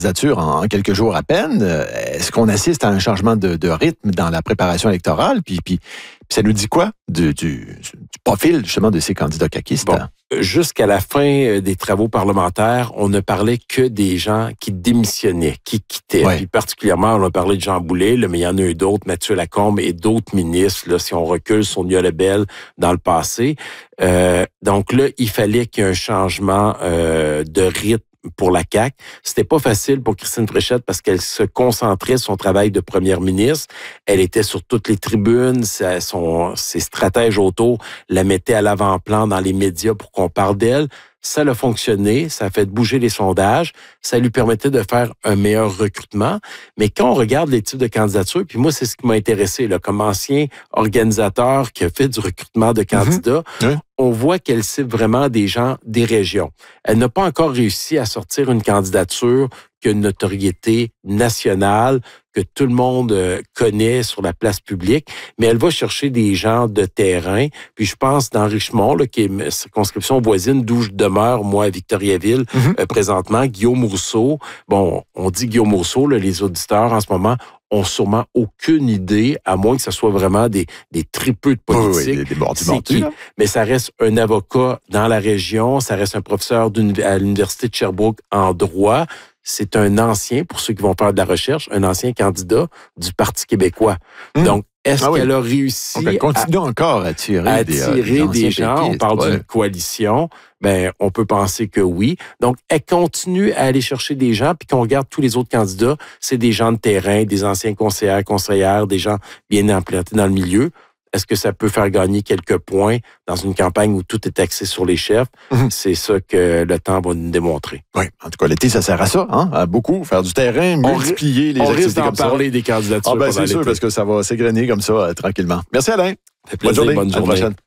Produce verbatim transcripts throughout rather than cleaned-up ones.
candidature en, en quelques jours à peine. Est-ce qu'on assiste à un changement de, de rythme dans la préparation électorale? Puis, puis, puis ça nous dit quoi du, du, du profil, justement, de ces candidats caquistes? Bon, jusqu'à la fin des travaux parlementaires, on ne parlait que des gens qui démissionnaient, qui quittaient. Ouais. Puis particulièrement, on a parlé de Jean Boulet, là, mais il y en a eu d'autres, Mathieu Lacombe et d'autres ministres, là, si on recule Sonia Lebel dans le passé. Euh, donc là, il fallait qu'il y ait un changement euh, de rythme pour la C A Q. C'était pas facile pour Christine Fréchette parce qu'elle se concentrait sur son travail de première ministre. Elle était sur toutes les tribunes. Sa, son, ses stratèges autour la mettaient à l'avant-plan dans les médias pour qu'on parle d'elle. Ça a fonctionné, ça a fait bouger les sondages, ça lui permettait de faire un meilleur recrutement. Mais quand on regarde les types de candidatures, puis moi, c'est ce qui m'a intéressé, là, comme ancien organisateur qui a fait du recrutement de candidats, mmh. oui. on voit qu'elle cible vraiment des gens des régions. Elle n'a pas encore réussi à sortir une candidature qui a une notoriété nationale, que tout le monde connaît sur la place publique, mais elle va chercher des gens de terrain. Puis je pense dans Richemont, là, qui est une circonscription voisine d'où je demeure, moi, à Victoriaville, mm-hmm. euh, présentement, Guillaume Rousseau. Bon, on dit Guillaume Rousseau, là, les auditeurs en ce moment ont sûrement aucune idée, à moins que ce soit vraiment des, des tripeux de politique. Oui, oui, des bordis bordis, mais ça reste un avocat dans la région, ça reste un professeur à l'Université de Sherbrooke en droit. C'est un ancien, pour ceux qui vont faire de la recherche, un ancien candidat du Parti québécois. Mmh. Donc, est-ce ah qu'elle oui. a réussi Donc, elle continue à, encore à attirer, à des, attirer des, des gens? On parle ouais. d'une coalition. Ben, on peut penser que oui. Donc, elle continue à aller chercher des gens. Puis, quand on regarde tous les autres candidats, c'est des gens de terrain, des anciens conseillers, conseillères, des gens bien implantés dans le milieu. Est-ce que ça peut faire gagner quelques points dans une campagne où tout est axé sur les chefs? Mm-hmm. C'est ça que le temps va nous démontrer. Oui, en tout cas, l'été, ça sert à ça, hein? À beaucoup, faire du terrain, multiplier on les activités risque d'en comme parler ça. des candidatures. Ah ben, c'est sûr, l'été. Parce que ça va s'égrener comme ça, euh, tranquillement. Merci, Alain. Ça fait plaisir, bonne journée. Bonne journée. À la prochaine.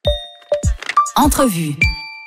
Entrevue.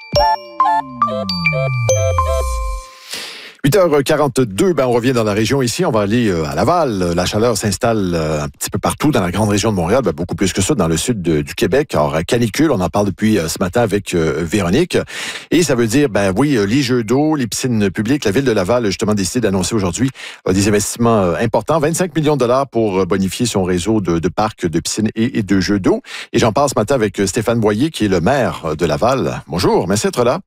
huit heures quarante-deux, ben on revient dans la région ici. On va aller à Laval. La chaleur s'installe un petit peu partout dans la grande région de Montréal, ben beaucoup plus que ça dans le sud de, du Québec. Alors, canicule, on en parle depuis ce matin avec euh, Véronique. Et ça veut dire, ben oui, les jeux d'eau, les piscines publiques. La ville de Laval a justement décidé d'annoncer aujourd'hui euh, des investissements euh, importants. vingt-cinq millions de dollars pour bonifier son réseau de, de parcs, de piscines et, et de jeux d'eau. Et j'en parle ce matin avec Stéphane Boyer, qui est le maire de Laval. Bonjour, merci d'être là.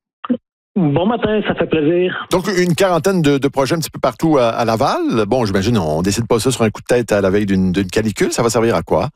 Bon matin, ça fait plaisir. Donc, une quarantaine de, de projets un petit peu partout à, à Laval. Bon, j'imagine, on décide pas ça sur un coup de tête à la veille d'une, d'une canicule. Ça va servir à quoi?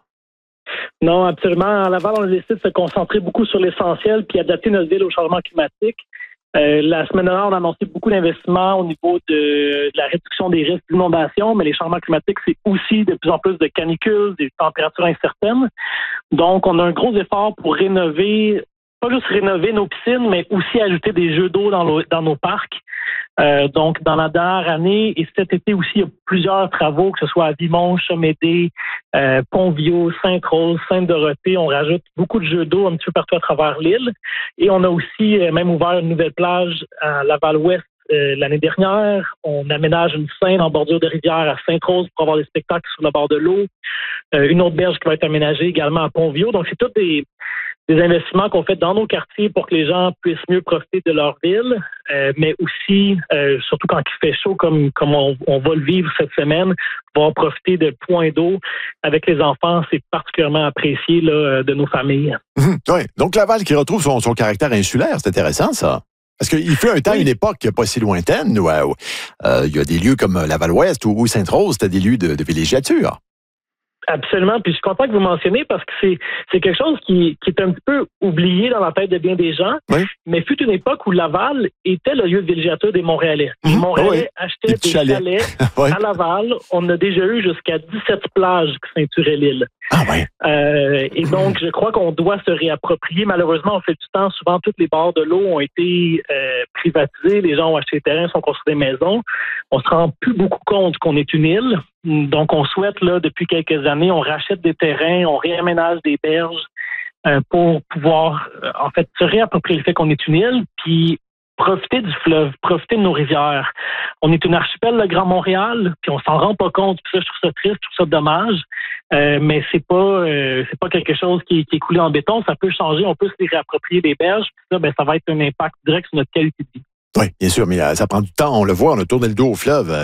Non, absolument. À Laval, on a décidé de se concentrer beaucoup sur l'essentiel puis adapter notre ville au changement climatique. Euh, la semaine dernière, on a annoncé beaucoup d'investissements au niveau de, de la réduction des risques d'inondation, mais les changements climatiques, c'est aussi de plus en plus de canicules, des températures incertaines. Donc, on a un gros effort pour rénover pas juste rénover nos piscines, mais aussi ajouter des jeux d'eau dans, le, dans nos parcs. Euh, donc, dans la dernière année et cet été aussi, il y a plusieurs travaux, que ce soit à Vimont, Chomédé, euh, Pont-Viau, Sainte-Rose, Sainte-Dorothée. On rajoute beaucoup de jeux d'eau un petit peu partout à travers l'île. Et on a aussi euh, même ouvert une nouvelle plage à Laval-Ouest euh, l'année dernière. On aménage une scène en bordure de rivière à Sainte-Rose pour avoir des spectacles sur le bord de l'eau. Euh, une autre berge qui va être aménagée également à Pont-Viau. Donc, c'est tous des... des investissements qu'on fait dans nos quartiers pour que les gens puissent mieux profiter de leur ville, euh, mais aussi, euh, surtout quand il fait chaud, comme, comme on, on va le vivre cette semaine, pouvoir profiter de points d'eau avec les enfants, c'est particulièrement apprécié là, de nos familles. Mmh, oui. Donc, Laval qui retrouve son, son caractère insulaire, c'est intéressant ça. Parce qu'il fait un temps, oui. une époque pas si lointaine, où euh, il y a des lieux comme Laval-Ouest ou, ou Sainte-Rose, c'était des lieux de, de villégiature. Absolument. Puis je suis content que vous mentionnez parce que c'est, c'est quelque chose qui, qui est un petit peu oublié dans la tête de bien des gens. Oui. Mais fut une époque où Laval était le lieu de villégiature des Montréalais. Les mmh. Montréalais oui. achetaient des, des chalets, chalets oui. à Laval. On a déjà eu jusqu'à dix-sept plages qui ceinturaient l'île. Ah ouais. Euh, et donc, je crois qu'on doit se réapproprier. Malheureusement, au fil du temps, souvent, toutes les bords de l'eau ont été euh, privatisés. Les gens ont acheté des terrains, sont construits des maisons. On se rend plus beaucoup compte qu'on est une île. Donc, on souhaite, là, depuis quelques années, on rachète des terrains, on réaménage des berges euh, pour pouvoir, euh, en fait, se réapproprier le fait qu'on est une île, puis profiter du fleuve, profiter de nos rivières. On est une archipel, le Grand Montréal, puis on s'en rend pas compte. Puis ça, je trouve ça triste, je trouve ça dommage. Euh, mais c'est pas, euh, c'est pas quelque chose qui, qui est coulé en béton. Ça peut changer. On peut se les réapproprier des berges. Puis ça, ben, ça va être un impact direct sur notre qualité de vie. Oui, bien sûr, mais ça prend du temps. On le voit, on a tourné le dos au fleuve.